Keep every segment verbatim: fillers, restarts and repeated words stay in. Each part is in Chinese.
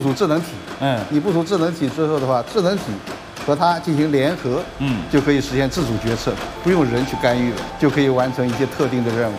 部署智能体， 嗯， 你部署智能体之后的话，智能体和它进行联合， 嗯， 就可以实现自主决策，不用人去干预了，就可以完成一些特定的任务。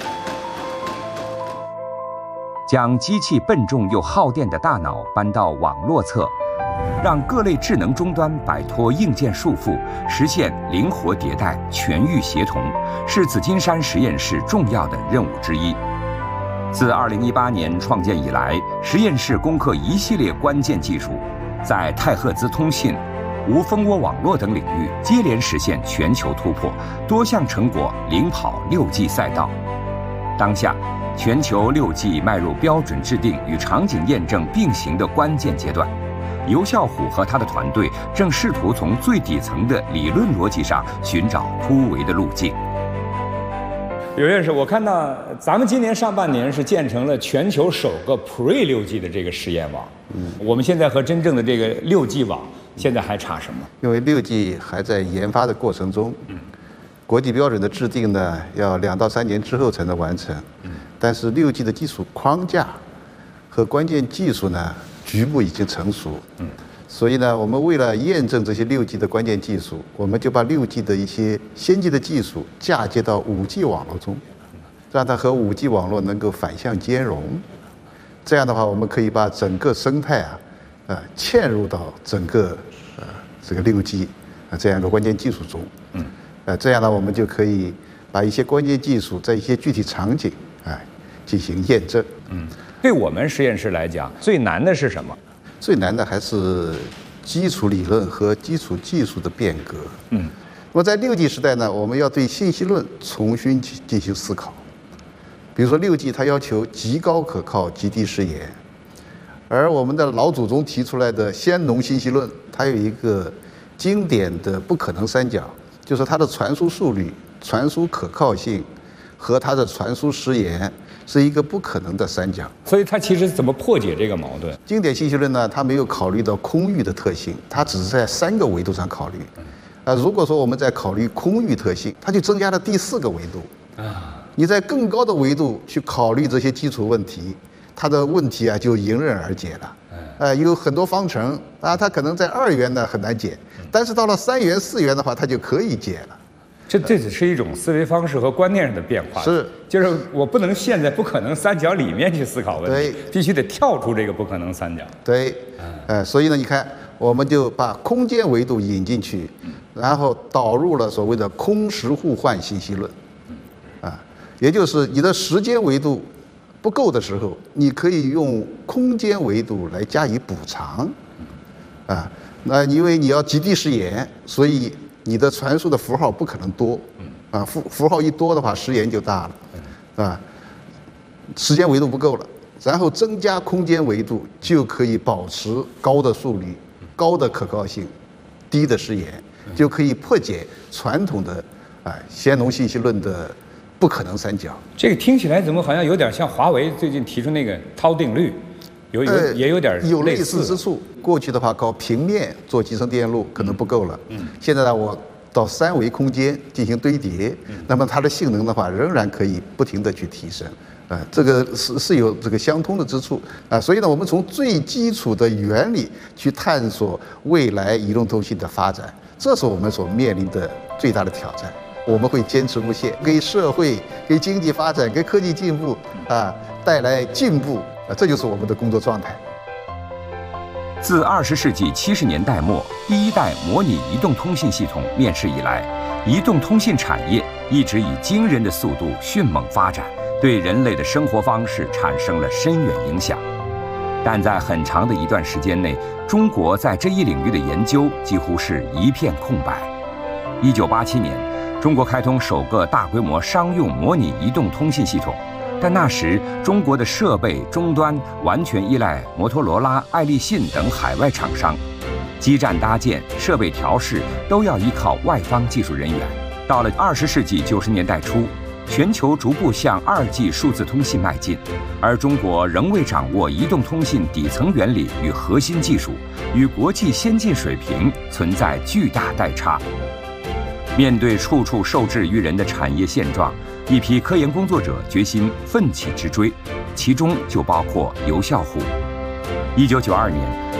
将机器笨重又耗电的大脑搬到网络侧，让各类智能终端摆脱硬件束缚，实现灵活迭代、全域协同，是紫金山实验室重要的任务之一。自二零一八年创建以来，实验室攻克一系列关键技术，在太赫兹通信、无蜂窝网络等领域接连实现全球突破，多项成果领跑六 G 赛道。当下，全球六 G 迈入标准制定与场景验证并行的关键阶段。尤孝虎和他的团队正试图从最底层的理论逻辑上寻找突围的路径。 刘院士，我看到咱们今年上半年是建成了全球首个 Pre 六 G 的这个实验网。嗯，我们现在和真正的这个六 G 网现在还差什么？ 因为六 G 还在研发的过程中，嗯，国际标准的制定呢，要两到三年之后才能完成。嗯，但是六 G 的基础框架和关键技术呢，局部已经成熟。嗯。所以呢，我们为了验证这些六 G 的关键技术，我们就把六 G 的一些先进的技术嫁接到五 G 网络中，让它和五 G 网络能够反向兼容。这样的话，我们可以把整个生态啊，呃，嵌入到整个呃这个六 G 啊这样一个关键技术中。嗯。呃，这样呢，我们就可以把一些关键技术在一些具体场景啊进行验证。 嗯。对我们实验室来讲，最难的是什么？ 最难的还是基础理论和基础技术的变革。嗯，那么在六 G 时代呢，我们要对信息论重新进行思考。比如说六 G 它要求极高可靠、极低失言，而我们的老祖宗提出来的先农信息论，它有一个经典的不可能三角，就是它的传输速率、传输可靠性和它的传输失言是一个不可能的三角。 所以它其实怎么破解这个矛盾？ 经典信息论呢，它没有考虑到空域的特性，它只是在三个维度上考虑。啊，如果说我们在考虑空域特性，它就增加了第四个维度。啊，你在更高的维度去考虑这些基础问题，它的问题啊就迎刃而解了。呃，有很多方程啊，它可能在二元呢很难解，但是到了三元、四元的话，它就可以解了。 这这只是一种思维方式和观念上的变化， 是， 就是我不能陷在不可能三角里面去思考问题，必须得跳出这个不可能三角。 对，呃，所以呢，你看，我们就把空间维度引进去，然后导入了所谓的空时互换信息论，啊，也就是你的时间维度不够的时候，你可以用空间维度来加以补偿，啊，那因为你要极低失言，所以你的传输的符号不可能多，啊，符符号一多的话，失言就大了，啊，时间维度不够了，然后增加空间维度，就可以保持高的速率、高的可靠性、低的失言，就可以破解传统的啊先农信息论的不可能三角。 这个听起来怎么好像有点像华为最近提出那个涛定律，有有、呃、也有点有类似之处。过去的话，搞平面做集成电路可能不够了，嗯，现在呢，我到三维空间进行堆叠，嗯，那么它的性能的话，仍然可以不停地去提升，啊、呃，这个是是有这个相通的之处啊、呃，所以呢，我们从最基础的原理去探索未来移动通信的发展，这是我们所面临的最大的挑战。我们会坚持不懈，给社会、给经济发展、给科技进步啊带来进步啊，这就是我们的工作状态。 自二十世纪七十年代末第一代模拟移动通信系统面世以来，移动通信产业一直以惊人的速度迅猛发展，对人类的生活方式产生了深远影响。但在很长的一段时间内，中国在这一领域的研究几乎是一片空白。一九八七年，中国开通首个大规模商用模拟移动通信系统。但那时，中国的设备终端完全依赖摩托罗拉、爱立信等海外厂商，基站搭建、设备调试都要依靠外方技术人员。到了二十世纪九十年代初，全球逐步向二 G 数字通信迈进，而中国仍未掌握移动通信底层原理与核心技术，与国际先进水平存在巨大代差。面对处处受制于人的产业现状，一批科研工作者决心奋起直追，其中就包括尤孝虎。一九九二年，